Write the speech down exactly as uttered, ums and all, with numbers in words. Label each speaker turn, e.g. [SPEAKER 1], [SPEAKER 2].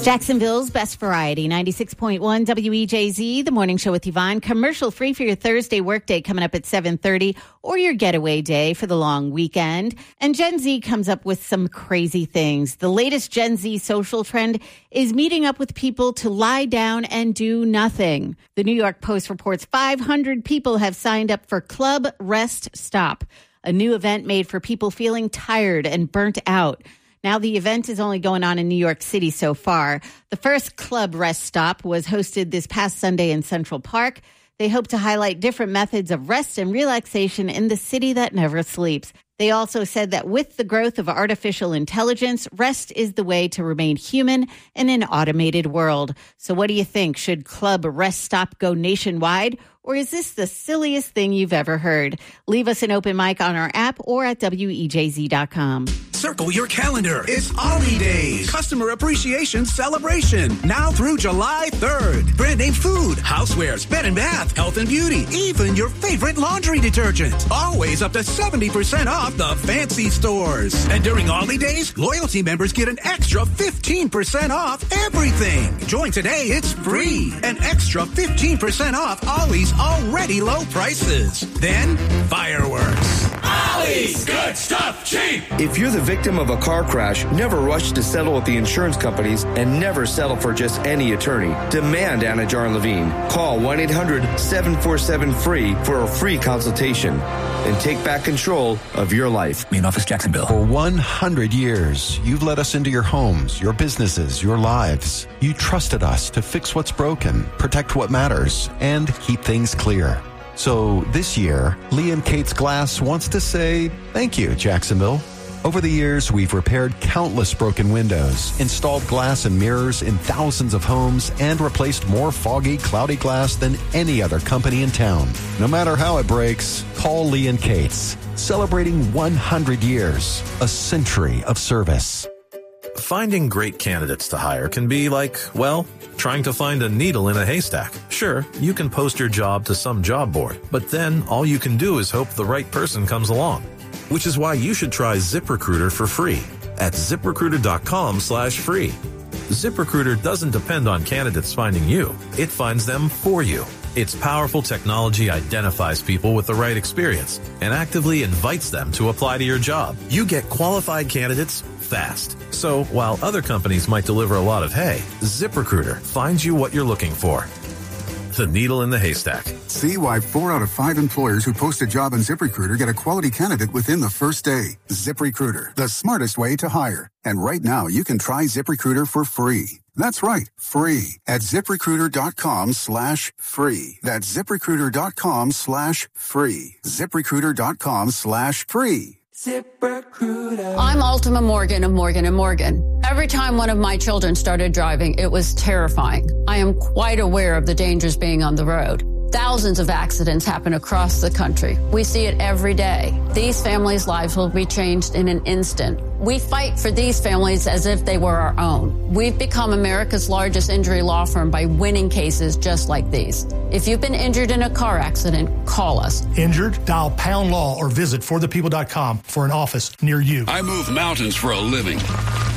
[SPEAKER 1] Jacksonville's best variety, ninety-six point one W E J Z, the morning show with Yvonne. Commercial free for your Thursday workday coming up at seven thirty, or your getaway day for the long weekend. And Gen Z comes up with some crazy things. The latest Gen Z social trend is meeting up with people to lie down and do nothing. The New York Post reports five hundred people have signed up for Club Rest Stop, a new event made for people feeling tired and burnt out. Now, the event is only going on in New York City so far. The first Club Rest Stop was hosted this past Sunday in Central Park. They hope to highlight different methods of rest and relaxation in the city that never sleeps. They also said that with the growth of artificial intelligence, rest is the way to remain human in an automated world. So what do you think? Should Club Rest Stop go nationwide? Or is this the silliest thing you've ever heard? Leave us an open mic on our app or at W E J Z dot com.
[SPEAKER 2] Circle your calendar. It's Ollie Days. Customer Appreciation Celebration. Now through July third. Brand name food, housewares, bed and bath, health and beauty, even your favorite laundry detergent. Always up to seventy percent off the fancy stores. And during Ollie Days, loyalty members get an extra fifteen percent off everything. Join today. It's free. An extra fifteen percent off Ollie's already low prices. Then fireworks.
[SPEAKER 3] Ollie's good stuff cheap.
[SPEAKER 4] If you're the victim of a car crash, never rush to settle with the insurance companies and never settle for just any attorney. Demand Anajar and Levine. Call one eight hundred seven four seven free for a free consultation and take back control of your life.
[SPEAKER 2] Main office, Jacksonville.
[SPEAKER 5] For one hundred years, you've let us into your homes, your businesses, your lives. You trusted us to fix what's broken, protect what matters, and keep things clear. So this year, Lee and Kate's Glass wants to say thank you, Jacksonville. Over the years, we've repaired countless broken windows, installed glass and mirrors in thousands of homes, and replaced more foggy, cloudy glass than any other company in town. No matter how it breaks, call Lee and Kate's. Celebrating one hundred years, a century of service.
[SPEAKER 6] Finding great candidates to hire can be like, well, trying to find a needle in a haystack. Sure, you can post your job to some job board, but then all you can do is hope the right person comes along. Which is why you should try ZipRecruiter for free at ZipRecruiter.com slash free. ZipRecruiter doesn't depend on candidates finding you. It finds them for you. Its powerful technology identifies people with the right experience and actively invites them to apply to your job. You get qualified candidates fast. So while other companies might deliver a lot of hay, ZipRecruiter finds you what you're looking for. The needle in the haystack.
[SPEAKER 7] See why four out of five employers who post a job on ZipRecruiter get a quality candidate within the first day. ZipRecruiter, the smartest way to hire. And right now, you can try ZipRecruiter for free. That's right, free at ZipRecruiter.com slash free. That's ZipRecruiter.com slash free. ZipRecruiter.com slash free.
[SPEAKER 8] ZipRecruiter. I'm Ultima Morgan of Morgan and Morgan. Every time one of my children started driving, it was terrifying. I am quite aware of the dangers being on the road. Thousands of accidents happen across the country. We see it every day. These families' lives will be changed in an instant. We fight for these families as if they were our own. We've become America's largest injury law firm by winning cases just like these. If you've been injured in a car accident, call us.
[SPEAKER 9] Injured? Dial pound law or visit for the people dot com for an office near you.
[SPEAKER 3] I move mountains for a living.